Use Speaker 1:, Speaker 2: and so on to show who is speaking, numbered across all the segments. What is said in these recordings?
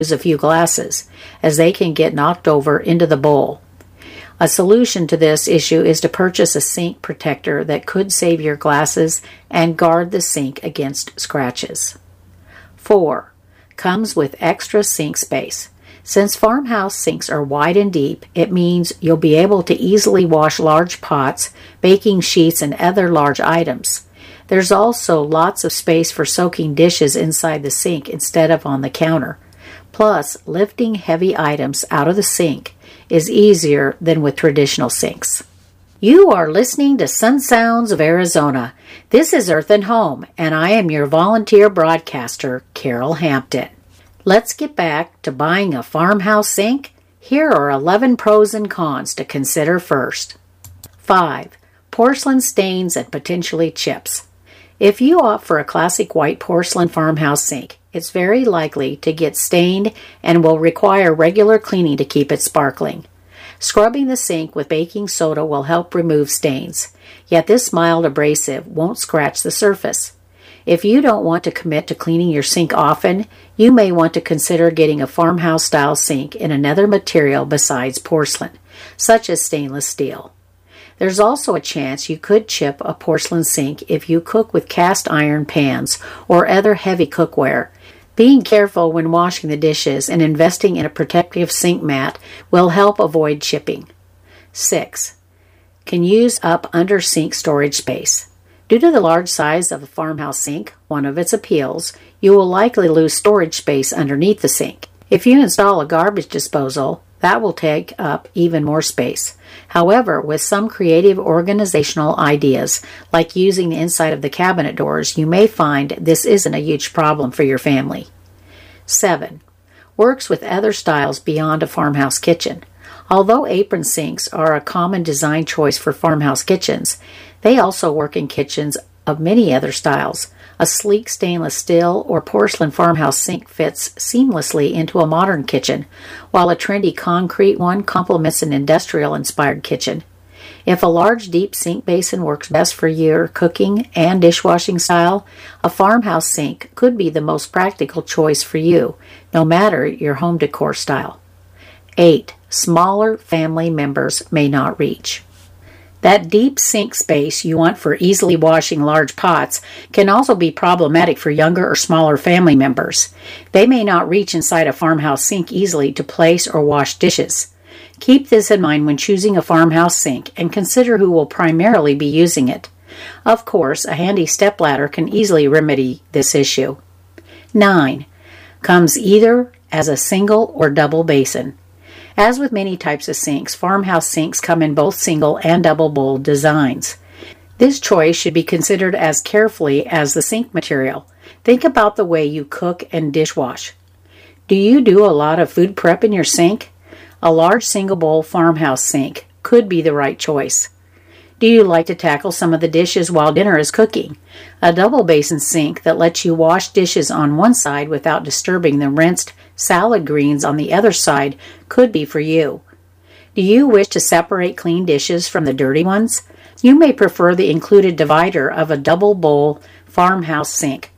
Speaker 1: a few glasses, as they can get knocked over into the bowl. A solution to this issue is to purchase a sink protector that could save your glasses and guard the sink against scratches. 4. Comes with extra sink space. Since farmhouse sinks are wide and deep, it means you'll be able to easily wash large pots, baking sheets, and other large items. There's also lots of space for soaking dishes inside the sink instead of on the counter. Plus, lifting heavy items out of the sink is easier than with traditional sinks. You are listening to Sun Sounds of Arizona. This is Earth and Home, and I am your volunteer broadcaster, Carol Hampton. Let's get back to buying a farmhouse sink. Here are 11 pros and cons to consider first. 5. Porcelain stains and potentially chips. If you opt for a classic white porcelain farmhouse sink, it's very likely to get stained and will require regular cleaning to keep it sparkling. Scrubbing the sink with baking soda will help remove stains, yet this mild abrasive won't scratch the surface. If you don't want to commit to cleaning your sink often, you may want to consider getting a farmhouse-style sink in another material besides porcelain, such as stainless steel. There's also a chance you could chip a porcelain sink if you cook with cast iron pans or other heavy cookware. Being careful when washing the dishes and investing in a protective sink mat will help avoid chipping. 6. Can use up under sink storage space. Due to the large size of a farmhouse sink, one of its appeals, you will likely lose storage space underneath the sink. If you install a garbage disposal, that will take up even more space. However, with some creative organizational ideas, like using the inside of the cabinet doors, you may find this isn't a huge problem for your family. 7. Works with other styles beyond a farmhouse kitchen. Although apron sinks are a common design choice for farmhouse kitchens, they also work in kitchens of many other styles. A sleek stainless steel or porcelain farmhouse sink fits seamlessly into a modern kitchen, while a trendy concrete one complements an industrial-inspired kitchen. If a large, deep sink basin works best for your cooking and dishwashing style, a farmhouse sink could be the most practical choice for you, no matter your home decor style. 8. Smaller family members may not reach. That deep sink space you want for easily washing large pots can also be problematic for younger or smaller family members. They may not reach inside a farmhouse sink easily to place or wash dishes. Keep this in mind when choosing a farmhouse sink and consider who will primarily be using it. Of course, a handy stepladder can easily remedy this issue. 9. Comes either as a single or double basin. As with many types of sinks, farmhouse sinks come in both single and double bowl designs. This choice should be considered as carefully as the sink material. Think about the way you cook and dishwash. Do you do a lot of food prep in your sink? A large single bowl farmhouse sink could be the right choice. Do you like to tackle some of the dishes while dinner is cooking? A double basin sink that lets you wash dishes on one side without disturbing the rinsed salad greens on the other side could be for you. Do you wish to separate clean dishes from the dirty ones? You may prefer the included divider of a double bowl farmhouse sink.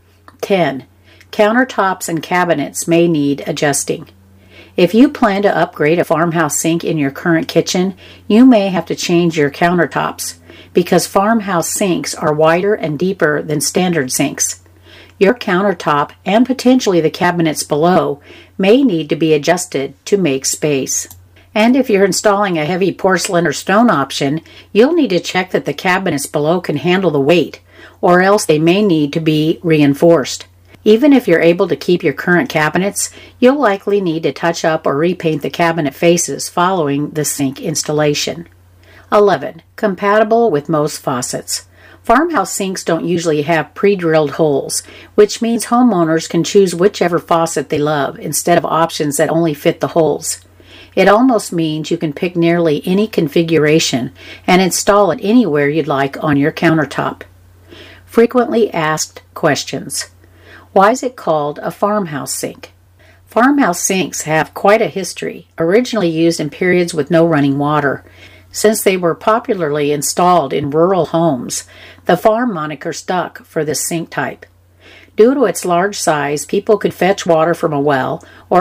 Speaker 1: 10. Countertops and cabinets may need adjusting. If you plan to upgrade a farmhouse sink in your current kitchen, you may have to change your countertops because farmhouse sinks are wider and deeper than standard sinks. Your countertop and potentially the cabinets below may need to be adjusted to make space. And if you're installing a heavy porcelain or stone option, you'll need to check that the cabinets below can handle the weight, or else they may need to be reinforced. Even if you're able to keep your current cabinets, you'll likely need to touch up or repaint the cabinet faces following the sink installation. 11. Compatible with most faucets. Farmhouse sinks don't usually have pre-drilled holes, which means homeowners can choose whichever faucet they love instead of options that only fit the holes. It almost means you can pick nearly any configuration and install it anywhere you'd like on your countertop. Frequently asked questions. Why is it called a farmhouse sink? Farmhouse sinks have quite a history, originally used in periods with no running water. Since they were popularly installed in rural homes, the farm moniker stuck for this sink type. Due to its large size, people could fetch water from a well or